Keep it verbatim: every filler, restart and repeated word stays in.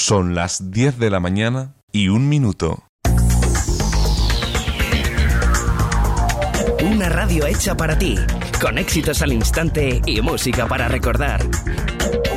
Son las diez de la mañana y un minuto. Una radio hecha para ti, con éxitos al instante y música para recordar.